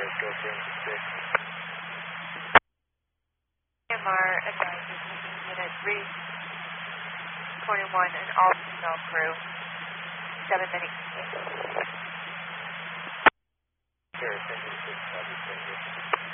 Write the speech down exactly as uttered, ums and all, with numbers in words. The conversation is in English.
M R, again, this is Unit three twenty-one, an all female crew, seven minutes. Sure, thank you.